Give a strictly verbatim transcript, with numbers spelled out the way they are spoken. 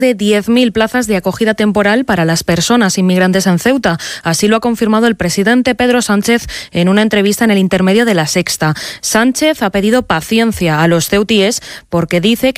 de diez mil plazas de acogida temporal para las personas inmigrantes en Ceuta. Así lo ha confirmado el presidente Pedro Sánchez en una entrevista en El Intermedio de La Sexta. Sánchez ha pedido paciencia a los ceutíes porque dice que